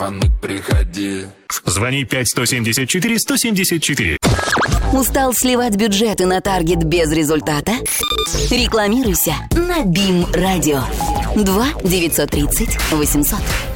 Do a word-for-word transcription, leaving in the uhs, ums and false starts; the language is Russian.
приходи. Звони пять сто семьдесят четыре сто семьдесят четыре. Устал сливать бюджеты на таргет без результата? Рекламируйся на Бим Радио. два девятьсот тридцать восемьсот.